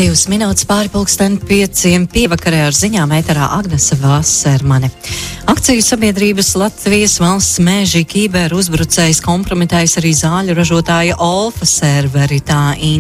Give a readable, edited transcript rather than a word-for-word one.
2 minūtes pāri 4:05 pievakarē ar ziņām ēterā Agnese Vasermane. Akciju sabiedrības Latvijas valsts mēži kiberuzbrucējs kompromitējis arī zāļu ražotāja Olfa serveri. Tā